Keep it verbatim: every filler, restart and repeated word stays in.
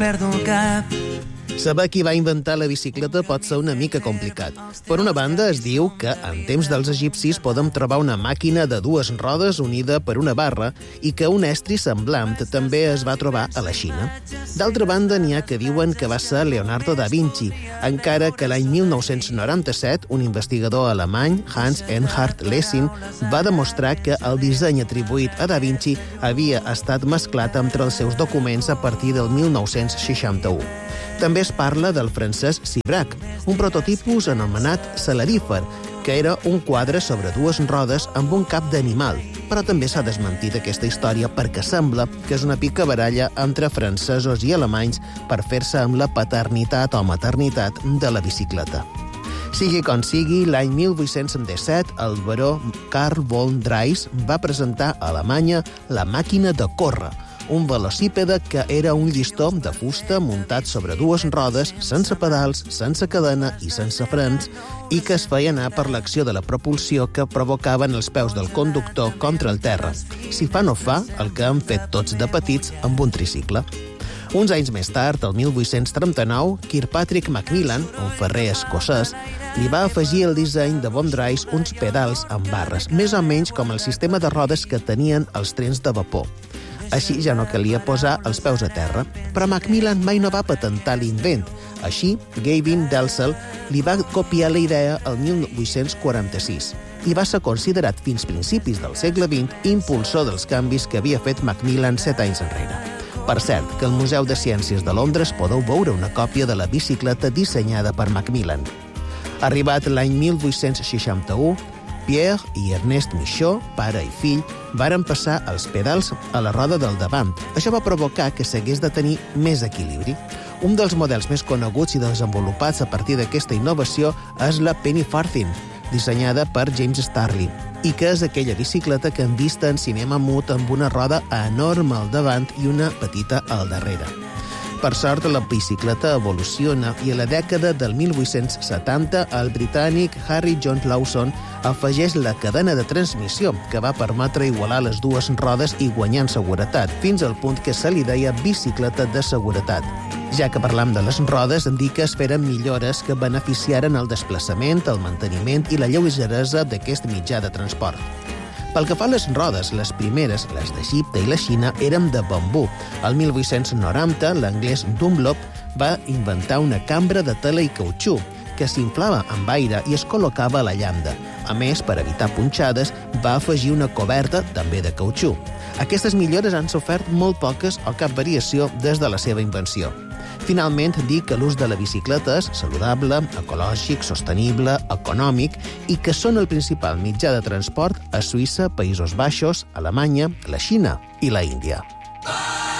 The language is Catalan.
perdo el cap. Saber qui va inventar la bicicleta pot ser una mica complicat. Per una banda, es diu que en temps dels egipcis podem trobar una màquina de dues rodes unida per una barra i que un estri semblant també es va trobar a la Xina. D'altra banda, n'hi ha que diuen que va ser Leonardo da Vinci, encara que l'any mil nou-cents noranta-set un investigador alemany, Hans Enhard Lessing, va demostrar que el disseny atribuït a da Vinci havia estat mesclat entre els seus documents a partir del mil nou-cents seixanta-u. També es parla del francès Sibrac, un prototipus anomenat celarífer, que era un quadre sobre dues rodes amb un cap d'animal, però també s'ha desmentit aquesta història perquè sembla que és una picabaralla entre francesos i alemanys per fer-se amb la paternitat o maternitat de la bicicleta. Sigui com sigui, l'any mil vuit-cents disset, el baró Karl von Drais va presentar a Alemanya la màquina de córrer, un velocípede que era un llistó de fusta muntat sobre dues rodes, sense pedals, sense cadena i sense frens, i que es feia anar per l'acció de la propulsió que provocaven els peus del conductor contra el terra. Si fa no fa, el que han fet tots de petits amb un tricicle. Uns anys més tard, el mil vuit-cents trenta-nou, Kirkpatrick Macmillan, un ferrer escocès, li va afegir el disseny de von Drais uns pedals amb barres, més o menys com el sistema de rodes que tenien els trens de vapor. Així ja no calia posar els peus a terra. Però Macmillan mai no va patentar l'invent. Així, Gavin Dalzell li va copiar la idea el mil vuit-cents quaranta-sis i va ser considerat fins principis del segle vint impulsor dels canvis que havia fet Macmillan set anys enrere. Per cert, que al Museu de Ciències de Londres podeu veure una còpia de la bicicleta dissenyada per Macmillan. Arribat l'any mil vuit-cents seixanta-u, Pierre i Ernest Michaud, pare i fill, varen passar els pedals a la roda del davant. Això va provocar que s'hagués de tenir més equilibri. Un dels models més coneguts i desenvolupats a partir d'aquesta innovació és la Penny Farthing, dissenyada per James Starley, i que és aquella bicicleta que hem vist en cinema mut amb una roda enorme al davant i una petita al darrere. Per sort, la bicicleta evoluciona i a la dècada del mil vuit-cents setanta el britànic Harry John Lawson afegeix la cadena de transmissió que va permetre igualar les dues rodes i guanyar en seguretat, fins al punt que se li deia bicicleta de seguretat. Ja que parlam de les rodes, em dic que es feren millores que beneficiaren el desplaçament, el manteniment i la lleugeresa d'aquest mitjà de transport. Pel que fa a les rodes, les primeres, les d'Egipte i la Xina, eren de bambú. Al mil vuit-cents noranta, l'anglès Dunlop va inventar una cambra de tela i cautxú que s'inflava amb aire i es col·locava a la llanda. A més, per evitar punxades, va afegir una coberta també de cautxú. Aquestes millores han sofert molt poques o cap variació des de la seva invenció. Finalment, dir que l'ús de la bicicleta és saludable, ecològic, sostenible, econòmic i que són el principal mitjà de transport a Suïssa, Països Baixos, Alemanya, la Xina i la Índia.